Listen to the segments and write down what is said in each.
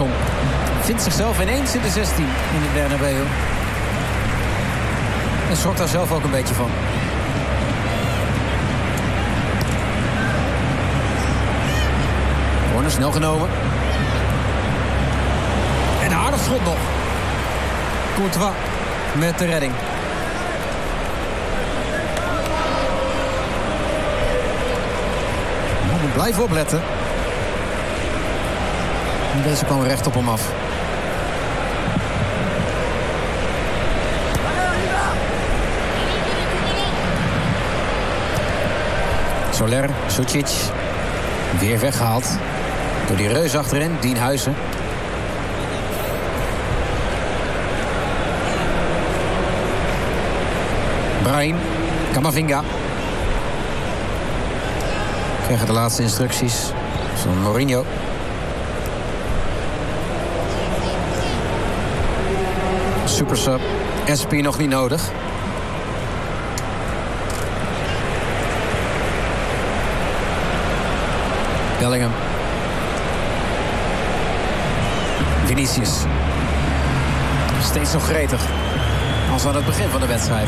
Oscarsson vindt zichzelf ineens in de 16 in de Bernabeu. En schrok daar zelf ook een beetje van. Corner snel genomen. En een aardig schot nog. Courtois met de redding. We moeten blijven opletten. Deze kwam recht op hem af. Soler, Sucic. Weer weggehaald. Door die reus achterin, Dien Huizen. Brahim, Camavinga. Krijgen de laatste instructies van Mourinho. Supersub. SP nog niet nodig. Bellingham. Vinicius. Steeds nog gretig. Als aan het begin van de wedstrijd.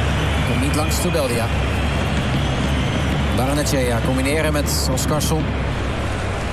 Komt niet langs Tubeldia. Barrenetxea combineren met Oscarsson.